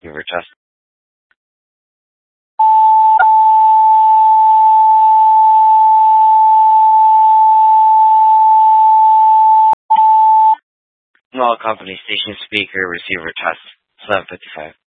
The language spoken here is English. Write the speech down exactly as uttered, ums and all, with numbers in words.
receiver test. Small company station speaker receiver test. seven fifty-five.